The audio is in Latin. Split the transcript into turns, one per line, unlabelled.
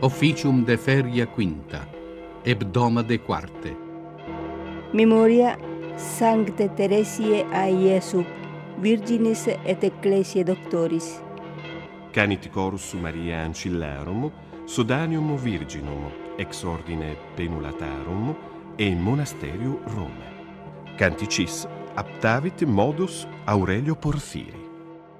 Officium de feria quinta, hebdoma de quarte.
Memoria Sancte Teresiae a Iesu, Virginis et Ecclesiae Doctoris.
Canit Corus Maria Ancillarum, Sodanium Virginum, ex ordine Penulatarum, e in Monasterio Rome. Canticis aptavit modus Aurelio Porphyri.